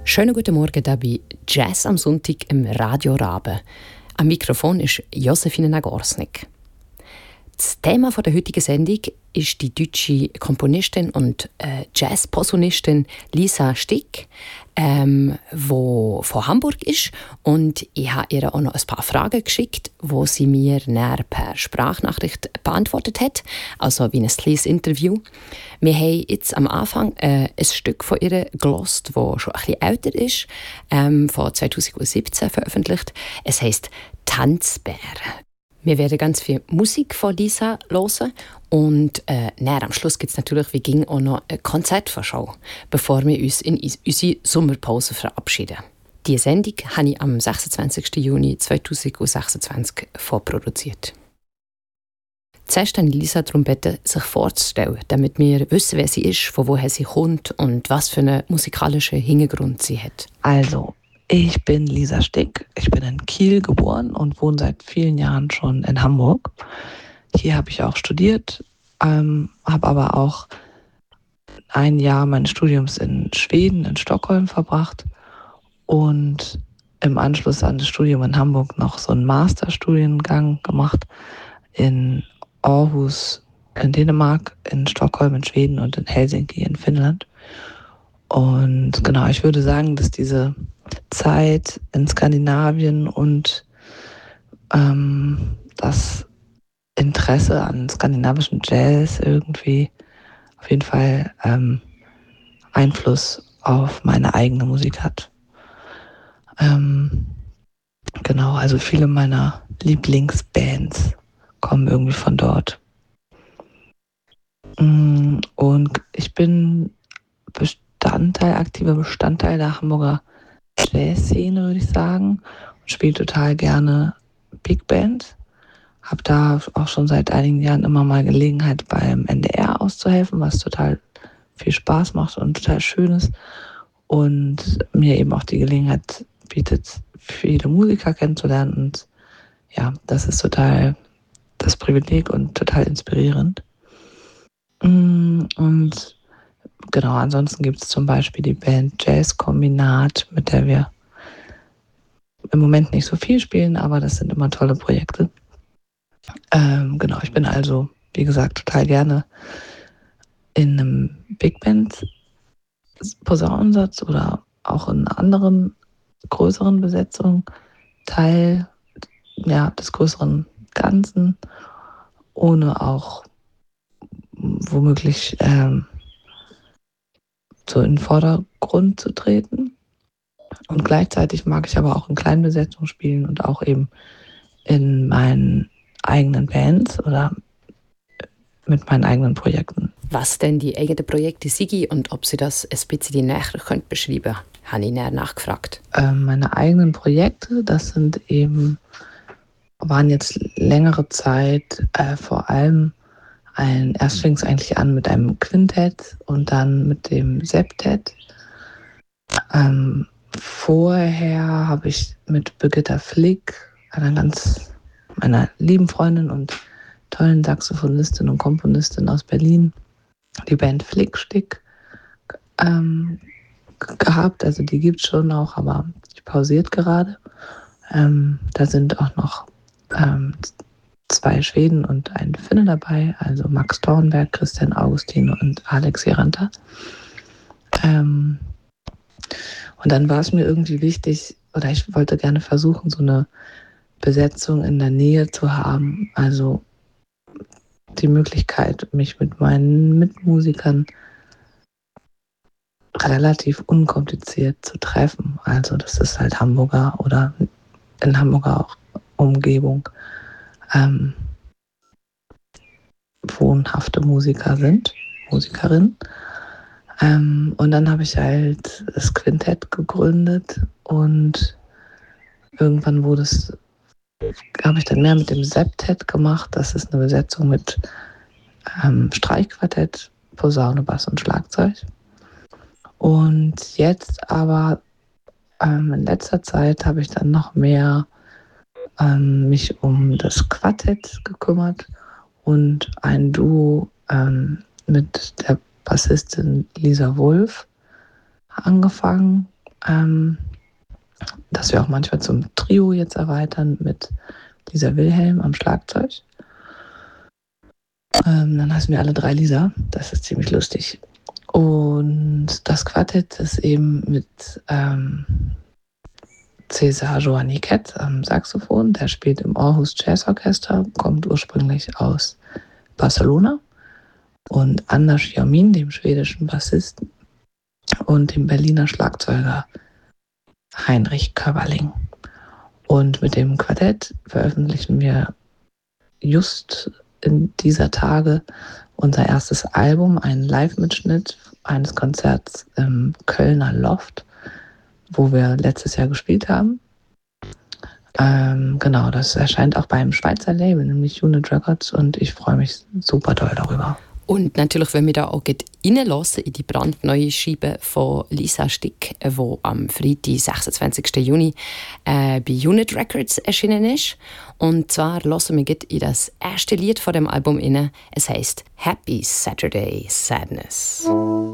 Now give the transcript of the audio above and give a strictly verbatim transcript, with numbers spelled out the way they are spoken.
Schönen guten Morgen hier bei Jazz am Sonntag im Radio Rabe. Am Mikrofon ist Josefine Nagorsnik. Das Thema der heutigen Sendung ist die deutsche Komponistin und äh, Jazz-Posaunistin Lisa Stick, ähm, die von Hamburg ist. Und ich habe ihr auch noch ein paar Fragen geschickt, die sie mir näher per Sprachnachricht beantwortet hat, also wie ein kleines Interview. Wir haben jetzt am Anfang äh, ein Stück von ihr gehört, das schon ein bisschen älter ist, ähm, von zwanzig siebzehn veröffentlicht. Es heisst «Tanzbär». Wir werden ganz viel Musik von Lisa hören und äh, näher am Schluss gibt es natürlich wie ging auch noch eine Konzertvorschau, bevor wir uns in unsere Sommerpause verabschieden. Diese Sendung habe ich am sechsundzwanzigsten Juni zweitausendsechsundzwanzig vorproduziert. Zuerst habe ich Lisa darum gebeten, sich vorzustellen, damit wir wissen, wer sie ist, von woher sie kommt und was für einen musikalischen Hintergrund sie hat. Also, ich bin Lisa Stick, ich bin in Kiel geboren und wohne seit vielen Jahren schon in Hamburg. Hier habe ich auch studiert, ähm, habe aber auch ein Jahr meines Studiums in Schweden, in Stockholm verbracht und im Anschluss an das Studium in Hamburg noch so einen Masterstudiengang gemacht in Aarhus in Dänemark, in Stockholm in Schweden und in Helsinki in Finnland. Und genau, ich würde sagen, dass diese Zeit in Skandinavien und ähm, das Interesse an skandinavischen Jazz irgendwie auf jeden Fall ähm, Einfluss auf meine eigene Musik hat. Ähm, genau, also viele meiner Lieblingsbands kommen irgendwie von dort. Und ich bin Bestandteil, aktiver Bestandteil der Hamburger Jazz-Szene, würde ich sagen, und spiele total gerne Big Band. Habe da auch schon seit einigen Jahren immer mal Gelegenheit beim N D R auszuhelfen, was total viel Spaß macht und total schön ist und mir eben auch die Gelegenheit bietet, viele Musiker kennenzulernen und ja, das ist total das Privileg und total inspirierend. Und genau, ansonsten gibt es zum Beispiel die Band Jazz Kombinat, mit der wir im Moment nicht so viel spielen, aber das sind immer tolle Projekte. Ähm, genau, ich bin also, wie gesagt, total gerne in einem Big Band Posaunensatz oder auch in anderen größeren Besetzungen Teil ja, des größeren Ganzen, ohne auch womöglich ähm, so in den Vordergrund zu treten. Und gleichzeitig mag ich aber auch in kleinen Besetzungen spielen und auch eben in meinen eigenen Bands oder mit meinen eigenen Projekten. Was denn die eigenen Projekte sind und ob Sie das ein bisschen näher könnt beschreiben können, habe ich näher nachgefragt. Ähm, meine eigenen Projekte, das sind eben, waren jetzt längere Zeit äh, vor allem ein, erst fing es eigentlich an mit einem Quintett und dann mit dem Septett. Ähm, vorher habe ich mit Birgitta Flick, einer ganz meiner lieben Freundin und tollen Saxophonistin und Komponistin aus Berlin, die Band Flickstick ähm, gehabt. Also die gibt es schon noch, aber die pausiert gerade. Ähm, da sind auch noch ähm, zwei Schweden und ein Finne dabei, also Max Dornberg, Christian Augustine und Alex Jiranta. Ähm, und dann war es mir irgendwie wichtig, oder ich wollte gerne versuchen, so eine Besetzung in der Nähe zu haben, also die Möglichkeit, mich mit meinen Mitmusikern relativ unkompliziert zu treffen. Also das ist halt Hamburger oder in Hamburger auch Umgebung ähm, wohnhafte Musiker sind, Musikerinnen. Ähm, und dann habe ich halt das Quintett gegründet und irgendwann wurde es, habe ich dann mehr mit dem Septett gemacht. Das ist eine Besetzung mit ähm, Streichquartett, Posaune, Bass und Schlagzeug. Und jetzt aber ähm, in letzter Zeit habe ich dann noch mehr ähm, mich um das Quartett gekümmert und ein Duo ähm, mit der Bassistin Lisa Wolf angefangen. ähm, das wir auch manchmal zum Trio jetzt erweitern mit Lisa Wilhelm am Schlagzeug. Ähm, dann heißen wir alle drei Lisa. Das ist ziemlich lustig. Und das Quartett ist eben mit ähm, César Joanniquet am Saxophon. Der spielt im Aarhus Jazz Orchester, kommt ursprünglich aus Barcelona. Und Anders Xiaomin, dem schwedischen Bassisten, und dem Berliner Schlagzeuger Heinrich Körberling. Und mit dem Quartett veröffentlichen wir just in dieser Tage unser erstes Album, einen Live-Mitschnitt eines Konzerts im Kölner Loft, wo wir letztes Jahr gespielt haben. Ähm, genau, das erscheint auch beim Schweizer Label, nämlich Unit Records, und ich freue mich super doll darüber. Und natürlich wollen wir da auch reinhören in die brandneue Scheibe von Lisa Stick, die am Freitag, sechsundzwanzigsten Juni, äh, bei Unit Records erschienen ist. Und zwar hören wir in das erste Lied von dem Album rein. Es heisst «Happy Saturday Sadness».